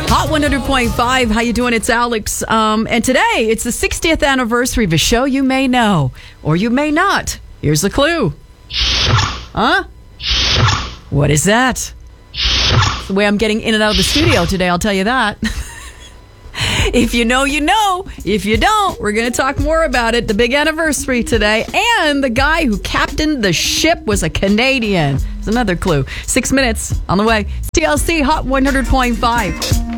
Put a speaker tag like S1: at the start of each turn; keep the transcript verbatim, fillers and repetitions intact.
S1: Hot one hundred point five. How you doing? It's Alex. Um, and today, it's the sixtieth anniversary of a show you may know, or you may not. Here's the clue. Huh? What is that? It's the way I'm getting in and out of the studio today, I'll tell you that. If you know, you know. If you don't, we're going to talk more about it. The big anniversary today. And the guy who captained the ship was a Canadian. It's another clue. Six minutes on the way. T L C Hot one hundred point five.